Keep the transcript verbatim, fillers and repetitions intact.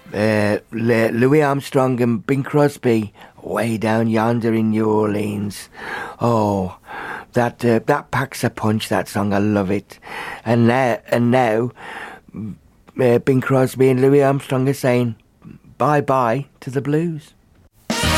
uh, Louis Armstrong and Bing Crosby, way down yonder in New Orleans. Oh, that uh, that packs a punch. That song, I love it. And now, and now, uh, Bing Crosby and Louis Armstrong are saying bye bye to the blues.